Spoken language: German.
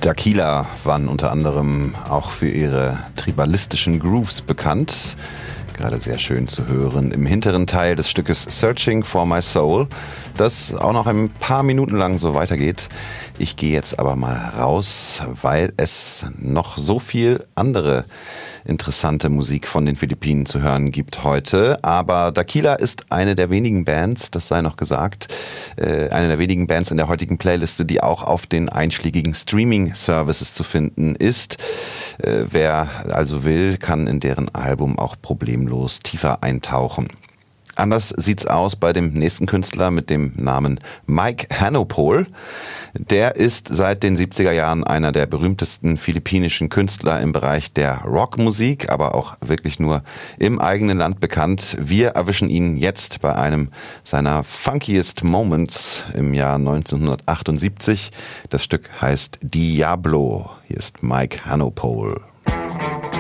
Daquila waren unter anderem auch für ihre tribalistischen Grooves bekannt. Gerade sehr schön zu hören im hinteren Teil des Stückes Searching for My Soul, das auch noch ein paar Minuten lang so weitergeht. Ich gehe jetzt aber mal raus, weil es noch so viel andere interessante Musik von den Philippinen zu hören gibt heute. Aber Daquila ist eine der wenigen Bands, das sei noch gesagt, eine der wenigen Bands in der heutigen Playliste, die auch auf den einschlägigen Streaming-Services zu finden ist. Wer also will, kann in deren Album auch problemlos tiefer eintauchen. Anders sieht's aus bei dem nächsten Künstler mit dem Namen Mike Hanopol. Der ist seit den 70er Jahren einer der berühmtesten philippinischen Künstler im Bereich der Rockmusik, aber auch wirklich nur im eigenen Land bekannt. Wir erwischen ihn jetzt bei einem seiner funkiest Moments im Jahr 1978. Das Stück heißt Diablo. Hier ist Mike Hanopol.